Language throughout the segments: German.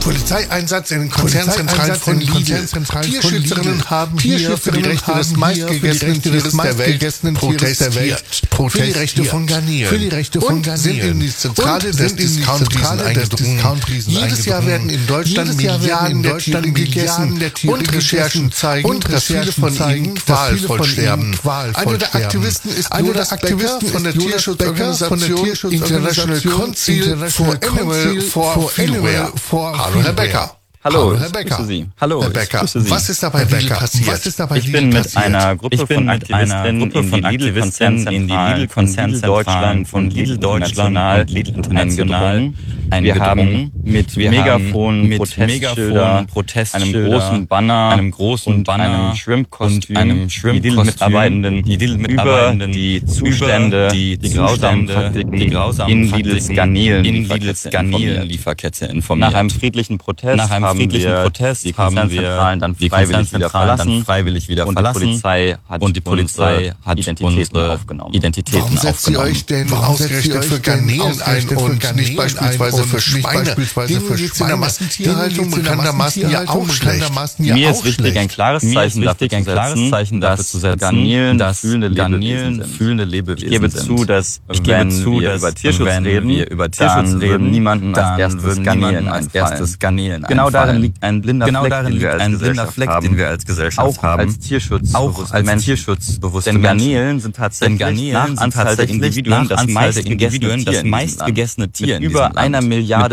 Polizeieinsatz in den Konzernzentralen von Lidl. Tierschützerinnen haben hier für die Rechte des meistgegessenen Tieres der Welt protestiert. Für die Rechte von Garnelen. Und sind in die Zentrale des Discount-Riesen eingedrungen. Jedes Jahr werden in Deutschland Milliarden der Tiere gegessen und Recherchen zeigen, dass viele von ihnen qualvoll sterben. Einer der Aktivisten ist Jonas Becker von der Tierschutzorganisation International Council for Animal Welfare. Hallo Herr Becker. Hallo, Herr Becker. Hallo, Herr Becker. Was ist dabei Lidl passiert? Ich bin mit einer Gruppe von Aktivisten in die Lidl-Konzernzentralen von Lidl Deutschland und Lidl International eingedrungen. Wir haben mit Protestschildern, einem großen Banner und einem Shrimp-Kostüm die Lidl-Mitarbeitenden über die Zustände, die grausamen Praktiken in Lidls Garnelen-Lieferkette informiert. Nach einem friedlichen Protest haben wir die Konzernzentralen dann freiwillig wieder verlassen und die Polizei hat unsere Identitäten aufgenommen. Warum setzt sie euch denn ausgerechnet für Garnelen ein und nicht beispielsweise für Schweine? Denen geht's in der Massentierhaltung bekanntermaßen ja auch schlecht. Mir ist wichtig, ein klares Zeichen dafür zu setzen, Garnelen fühlende Lebewesen sind. Ich gebe zu, dass wenn wir über Tierschutz reden, würden niemanden als erstes Garnelen Genau darin liegt ein blinder Fleck, den wir als Gesellschaft haben. Auch als tierschutzbewusste Denn Garnelen sind tatsächlich nach Anzahl der Individuen das meistgegessene Tier. Mit über einer Milliarde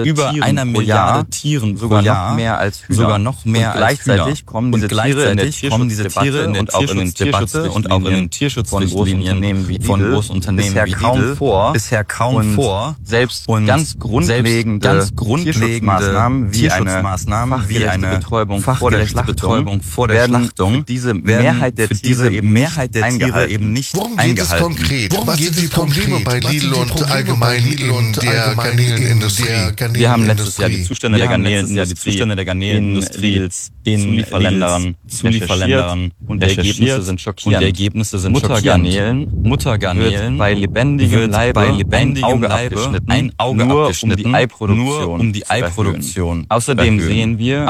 Tieren pro Jahr, sogar noch mehr als gleichzeitig kommen diese Tiere in der Tierschutzdebatte und auch in den Tierschutzrichtlinien von Großunternehmen wie Lidl bisher kaum vor. Selbst ganz grundlegende Tierschutzmaßnahmen wie eine Betäubung vor der Schlachtung für diese Mehrheit der Tiere eben nicht Worum geht es konkret? Was sind die Probleme bei Lidl und allgemein in der Garnelenindustrie? Wir haben letztes Jahr die Zustände der Garnelenindustrie in Zulieferländern und die Ergebnisse sind schockierend. Muttergarnelen wird bei lebendigem Leibe ein Auge abgeschnitten, nur um die Eiproduktion. Außerdem sehen wir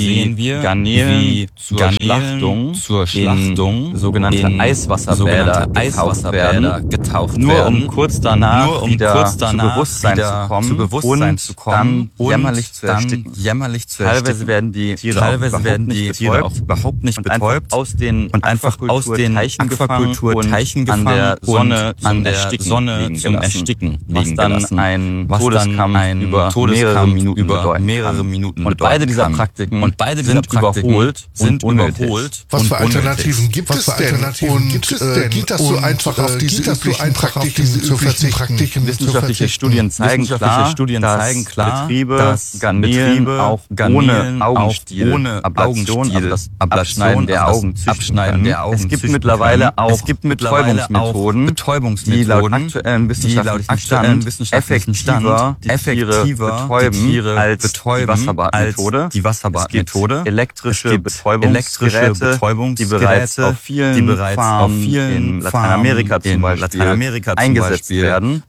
Garnelen zur Schlachtung in sogenannte Eiswasserbäder getaucht werden, nur um kurz danach wieder zu Bewusstsein zu kommen und jämmerlich zu ersticken. Teilweise werden die Tiere auch überhaupt nicht betäubt und einfach aus den Aquakulturteichen gefangen an der Sonne zum Ersticken liegen gelassen, was dann ein Todeskampf über mehrere Minuten und beide dieser Praktiken sind überholt. Was für Alternativen gibt es denn? Geht das so einfach auf diese üblichen Praktiken zu verzichten? Wissenschaftliche Studien zeigen klar, dass Betriebe Garnelen auch ohne Augenstiel, also das Abschneiden der Augen züchten. Es gibt mittlerweile auch Betäubungsmethoden, die laut aktuellen wissenschaftlichen Stand effektiver betäuben als die Wasserbadmethode. Elektrische Betäubungsgeräte, die bereits auf vielen Farmen in Lateinamerika zum Beispiel eingesetzt werden.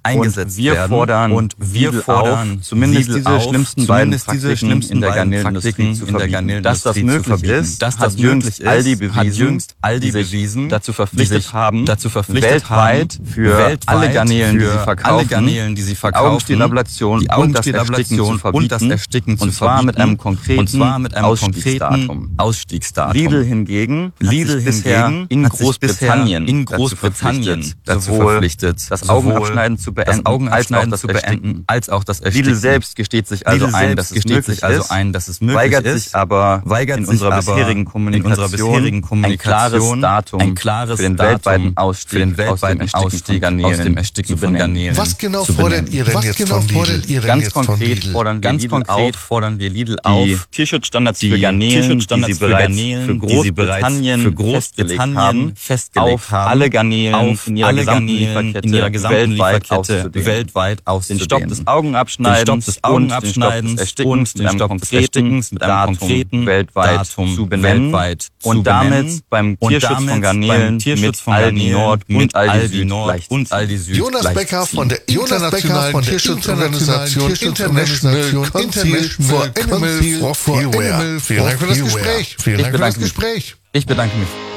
Und wir fordern zumindest diese schlimmsten beiden Praktiken in der Garnelenindustrie zu verbieten. Dass das möglich ist, hat jüngst Aldi bewiesen, dazu verpflichtet haben, weltweit für alle Garnelen, die sie verkaufen, Augenstielablation und das Ersticken zu verbieten, und zwar mit einem konkreten Ausstiegsdatum. Lidl hingegen in Großbritannien dazu verpflichtet, das Augenabschneiden zu beenden, als auch das Ersticken. Lidl selbst gesteht sich also ein, dass es möglich ist, weigert sich aber in unserer bisherigen Kommunikation ein klares Datum für den weltweiten Ausstieg aus dem Ersticken von Garnelen. Was genau fordert ihr denn jetzt von Lidl? Ganz konkret fordern wir Lidl auf, die Tierschutzstandards für Garnelen, die sie bereits für Großbritannien festgelegt haben, alle Garnelen in ihrer gesamten Lieferkette weltweit auszudehnen. Den Stopp des Augenabschneidens und den Stopp des Erstickens mit einem konkreten Datum zu benennen und damit beim Tierschutz von Garnelen mit Aldi Nord und Aldi Süd Jonas Becker von der internationalen Tierschutzorganisation International Council for Animal Welfare. Vielen Dank für das Gespräch. Ich bedanke mich.